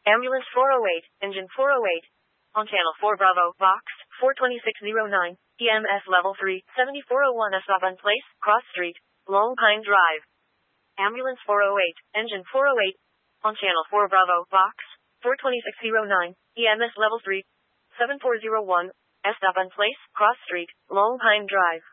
Ambulance 408, engine 408. On channel 4 Bravo, box 42609, EMS level 3, 7401 Esteban Place, Cross Street, Long Pine Drive. Ambulance 408, engine 408. On channel 4 Bravo, box 42609, EMS level 3, 7401, Esteban Place, Cross Street, Long Pine Drive.